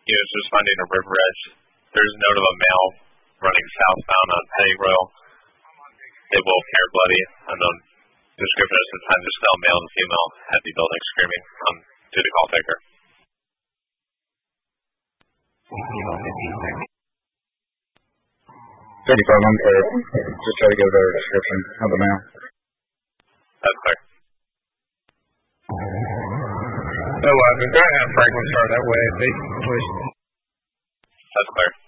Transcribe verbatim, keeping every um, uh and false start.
He was responding to River Edge. There's a note of a male running southbound on Pettyroyal. Stable of hair bloody. Unknown description as the time to spell male and female. Heavy building screaming. Um, to the call taker. thirty-five, I'm clear. Just try to give a better description of the male. That's clear. No, uh, go ahead, Franklin, start that way, please. That's clear.